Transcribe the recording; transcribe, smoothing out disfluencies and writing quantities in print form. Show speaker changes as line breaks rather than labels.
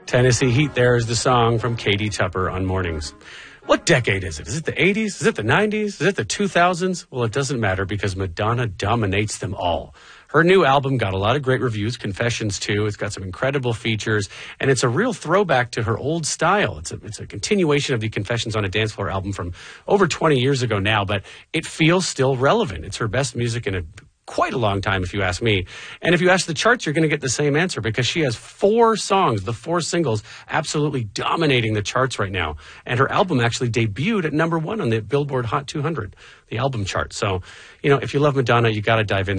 Tennessee Heat there is the song from Katie Tupper on Mornings. What decade is it? Is it the 80s? Is it the 90s? Is it the 2000s? Well, it doesn't matter because Madonna dominates them all. Her new album got a lot of great reviews, Confessions too. It's got some incredible features, and it's a real throwback to her old style. It's a continuation of the Confessions on a Dance Floor album from over 20 years ago now, but it feels still relevant. It's her best music in quite a long time, if you ask me. And if you ask the charts, you're going to get the same answer because she has 4 songs, the 4 singles, absolutely dominating the charts right now. And her album actually debuted at #1 on the Billboard Hot 200, the album chart. So, if you love Madonna, you got to dive in there.